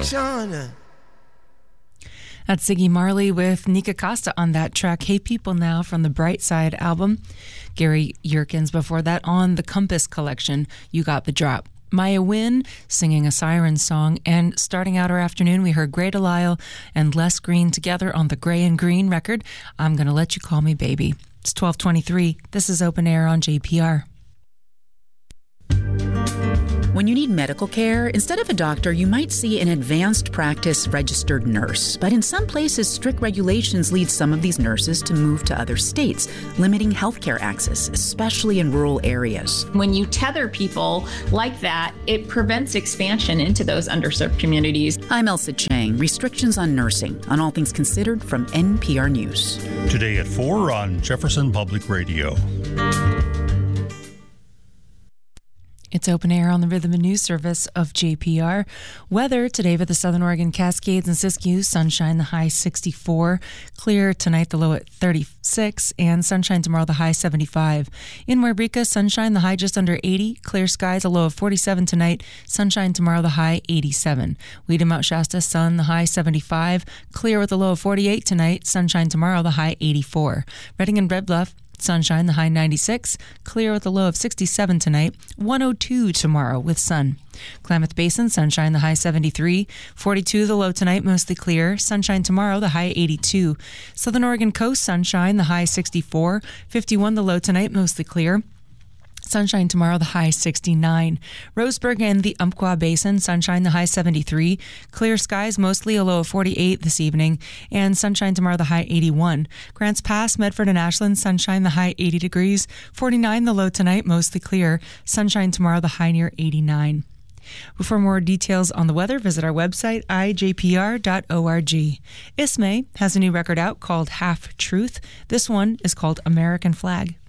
Shauna. That's Ziggy Marley with Nika Costa on that track, Hey People Now, from the Bright Side album. Gary Yerkins before that on the Compass collection, You Got the Drop. Maya Wynn singing a Siren song, and starting out our afternoon we heard Grey Delisle and Les Green together on the Grey and Green record, I'm Gonna Let You Call Me Baby. It's 12:23. This is Open Air on JPR. When you need medical care, instead of a doctor, you might see an advanced practice registered nurse. But in some places, strict regulations lead some of these nurses to move to other states, limiting healthcare access, especially in rural areas. When you tether people like that, it prevents expansion into those underserved communities. I'm Elsa Chang. Restrictions on nursing, on All Things Considered from NPR News. Today at 4 on Jefferson Public Radio. It's Open Air on the Rhythm and News Service of JPR. Weather today for the Southern Oregon Cascades and Siskiyou. Sunshine, the high 64. Clear tonight, the low at 36. And sunshine tomorrow, the high 75. In Wairika, sunshine, the high just under 80. Clear skies, a low of 47 tonight. Sunshine tomorrow, the high 87. Weed and Mount Shasta, sun, the high 75. Clear with a low of 48 tonight. Sunshine tomorrow, the high 84. Redding and Red Bluff, sunshine, the high 96. Clear with a low of 67 tonight. 102 tomorrow with sun. Klamath Basin, sunshine, the high 73. 42 the low tonight, mostly clear. Sunshine tomorrow, the high 82. Southern Oregon coast, sunshine, the high 64. 51 the low tonight, mostly clear. Sunshine tomorrow, the high 69. Roseburg and the Umpqua Basin, sunshine, the high 73. Clear skies, mostly a low of 48 this evening. And sunshine tomorrow, the high 81. Grants Pass, Medford and Ashland, sunshine, the high 80 degrees. 49 the low tonight, mostly clear. Sunshine tomorrow, the high near 89. For more details on the weather, visit our website, ijpr.org. Ismay has a new record out called Half Truth. This one is called American Flag.